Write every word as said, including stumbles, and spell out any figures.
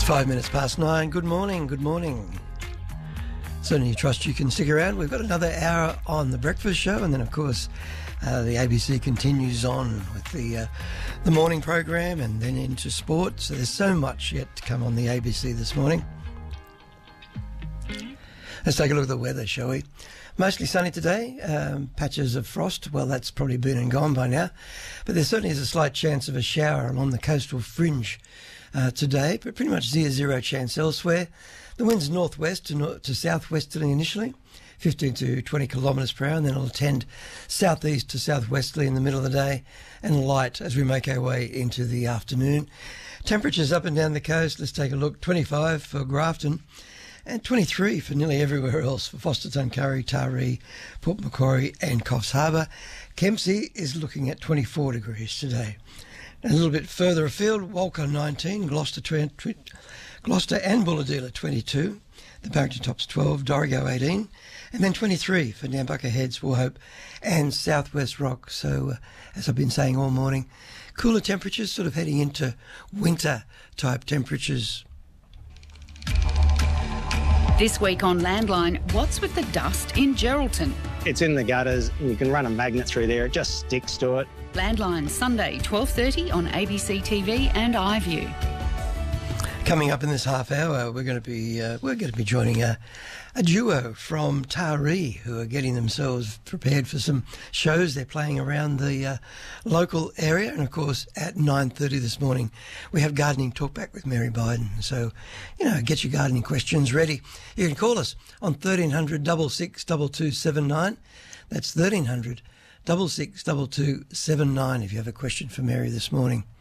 It's five minutes past nine. Good morning, good morning. Certainly trust you can stick around. We've got another hour on the breakfast show, and then, of course, uh, the A B C continues on with the uh, the morning program and then into sport. So there's so much yet to come on the A B C this morning. Let's take a look at the weather, shall we? Mostly sunny today, um, patches of frost. Well, that's probably been and gone by now. But there certainly is a slight chance of a shower along the coastal fringe uh, today, but pretty much zero, zero chance elsewhere. The wind's northwest to, north, to southwesterly initially, fifteen to twenty kilometres per hour, and then it'll tend southeast to southwesterly in the middle of the day and light as we make our way into the afternoon. Temperatures up and down the coast, let's take a look. twenty-five for Grafton and twenty-three for nearly everywhere else, for Foster Tuncurry, Taree, Port Macquarie and Coffs Harbour. Kempsey is looking at twenty-four degrees today. A little bit further afield, Walker nineteen, Gloucester, twenty, Gloucester and Bulahdelah twenty-two, the Barrington Tops twelve, Dorrigo eighteen, and then twenty-three for Nambucca Heads, Woolhope and Southwest Rock. So, uh, as I've been saying all morning, cooler temperatures, sort of heading into winter-type temperatures. This week on Landline, what's with the dust in Geraldton? It's in the gutters and you can run a magnet through there, it just sticks to it. Landline, Sunday, twelve thirty on A B C T V and iView. Coming up in this half hour, we're going to be uh, we're going to be joining a, a duo from Taree who are getting themselves prepared for some shows. They're playing around the uh, local area, and of course at nine thirty this morning we have gardening talk back with Mary Biden. So, you know, get your gardening questions ready. You can call us on thirteen hundred, six six two two seven nine. That's thirteen hundred, six six two two seven nine if you have a question for Mary this morning.